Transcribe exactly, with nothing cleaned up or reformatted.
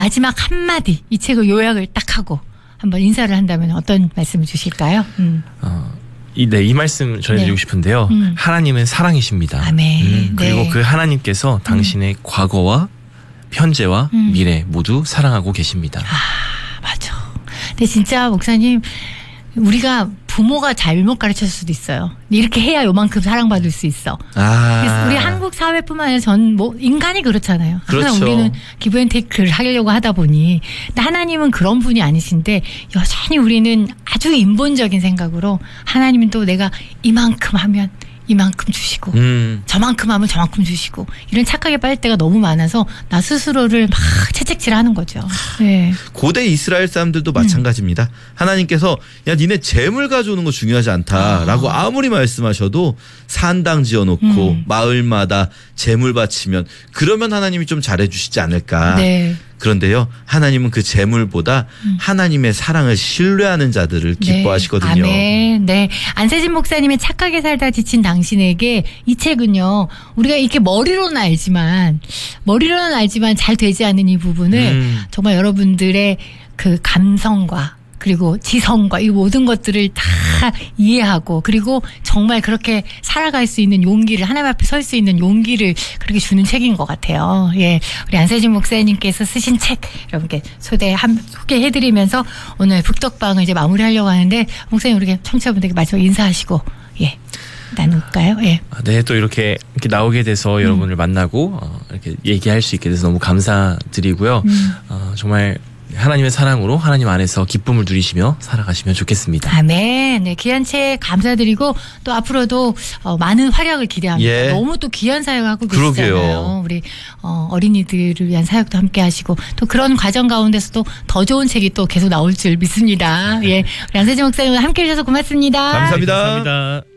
마지막 한마디 이 책을 요약을 딱 하고 한번 인사를 한다면 어떤 말씀을 주실까요? 음. 어, 이, 네, 이 말씀 전해드리고 네. 싶은데요. 음. 하나님은 사랑이십니다. 아멘. 음, 그리고 네. 그 하나님께서 당신의 음. 과거와 현재와 음. 미래 모두 사랑하고 계십니다. 아, 맞아. 근데 진짜 목사님 우리가 부모가 잘못 가르쳤을 수도 있어요. 이렇게 해야 요만큼 사랑받을 수 있어. 아. 그래서 우리 한국 사회뿐만 아니라 전 뭐 인간이 그렇잖아요. 그렇죠. 항상 우리는 기브앤테이크를 하려고 하다 보니. 근데 하나님은 그런 분이 아니신데 여전히 우리는 아주 인본적인 생각으로 하나님은 또 내가 이만큼 하면 이만큼 주시고 음. 저만큼 하면 저만큼 주시고 이런 착각에 빠질 때가 너무 많아서 나 스스로를 막 채찍질하는 거죠. 네. 고대 이스라엘 사람들도 마찬가지입니다. 음. 하나님께서 야 니네 재물 가져오는 거 중요하지 않다라고 아. 아무리 말씀하셔도 산당 지어놓고 음. 마을마다 재물 바치면 그러면 하나님이 좀 잘해주시지 않을까. 네. 그런데요. 하나님은 그 재물보다 음. 하나님의 사랑을 신뢰하는 자들을 기뻐하시거든요. 네. 아멘. 네. 안세진 목사님의 착하게 살다 지친 당신에게 이 책은요. 우리가 이렇게 머리로는 알지만 머리로는 알지만 잘 되지 않는 이 부분을 음. 정말 여러분들의 그 감성과 그리고 지성과 이 모든 것들을 다 이해하고 그리고 정말 그렇게 살아갈 수 있는 용기를 하나님 앞에 설 수 있는 용기를 그렇게 주는 책인 것 같아요. 예, 우리 안세진 목사님께서 쓰신 책 여러분께 소개 소개해드리면서 오늘 북덕방을 이제 마무리하려고 하는데 목사님 우리 청취자분들께 마지막 인사하시고 예 나눌까요? 예. 네, 또 이렇게 이렇게 나오게 돼서 음. 여러분을 만나고 어, 이렇게 얘기할 수 있게 돼서 너무 감사드리고요. 음. 어, 정말. 하나님의 사랑으로 하나님 안에서 기쁨을 누리시며 살아가시면 좋겠습니다. 아멘. 네, 귀한 책 감사드리고 또 앞으로도 어, 많은 활약을 기대합니다. 예. 너무 또 귀한 사역을 하고 계시잖아요. 그러게요. 우리 어, 어린이들을 위한 사역도 함께 하시고 또 그런 과정 가운데서도 더 좋은 책이 또 계속 나올 줄 믿습니다. 예, 우리 안세진 목사님 함께 해주셔서 고맙습니다. 감사합니다. 감사합니다.